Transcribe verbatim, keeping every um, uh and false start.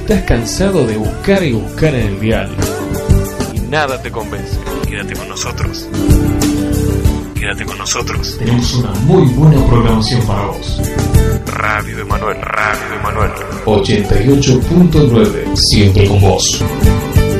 Estás cansado de buscar y buscar en el dial y nada te convence. Quédate con nosotros. Quédate con nosotros. Tenemos una muy buena programación para vos. Radio Emanuel, Radio Emanuel. ochenta y ocho punto nueve, siempre con vos.